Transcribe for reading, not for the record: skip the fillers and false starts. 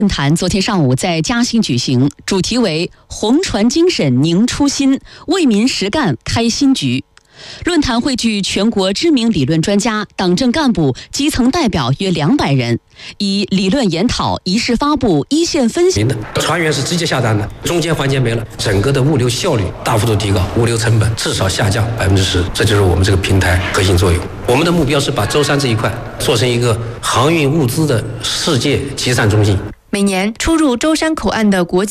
论坛昨天上午在嘉兴举行，主题为“红船精神凝初心，为民实干开新局”。论坛汇聚全国知名理论专家、党政干部、基层代表约200人，以理论研讨、仪式发布、一线分析。 船员是直接下单的，中间环节没了，整个的物流效率大幅度提高，物流成本至少下降10%，这就是我们这个平台核心作用。我们的目标是把舟山这一块做成一个航运物资的世界集散中心。 每年出入舟山口岸的国际